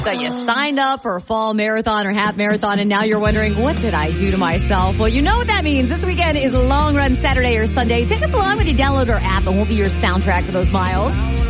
So you signed up for a fall marathon or half marathon, and now you're wondering, what did I do to myself? Well, you know what that means. This weekend is a long run Saturday or Sunday. Take us along when you download our app, and we'll be your soundtrack for those miles.